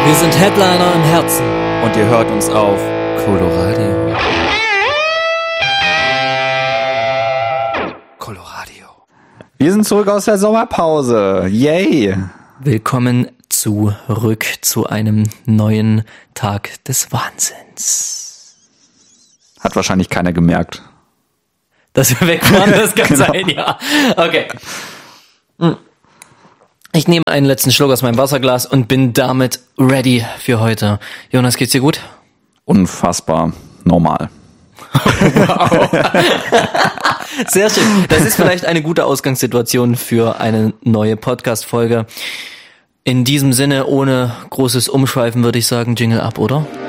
Wir sind Headliner im Herzen. Und ihr hört uns auf Coloradio. Coloradio. Wir sind zurück aus der Sommerpause. Yay! Willkommen zurück zu einem neuen Tag des Wahnsinns. Hat wahrscheinlich keiner gemerkt. Dass wir weg waren, das kann sein, ja. Okay. Ich nehme einen letzten Schluck aus meinem Wasserglas und bin damit ready für heute. Jonas, geht's dir gut? Unfassbar normal. Wow. Sehr schön. Das ist vielleicht eine gute Ausgangssituation für eine neue Podcast-Folge. In diesem Sinne, ohne großes Umschweifen, würde ich sagen, Jingle ab, oder?